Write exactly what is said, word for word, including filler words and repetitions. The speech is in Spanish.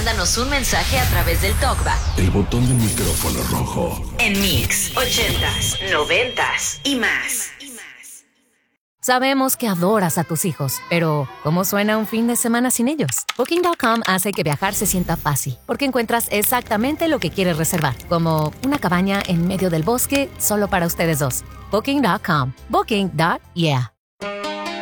mándanos un mensaje a través del TalkBack. El botón del micrófono rojo. En Mix, ochentas, noventas y más. Sabemos que adoras a tus hijos, pero ¿cómo suena un fin de semana sin ellos? Booking punto com hace que viajar se sienta fácil, porque encuentras exactamente lo que quieres reservar, como una cabaña en medio del bosque solo para ustedes dos. Booking punto com. Booking. Yeah.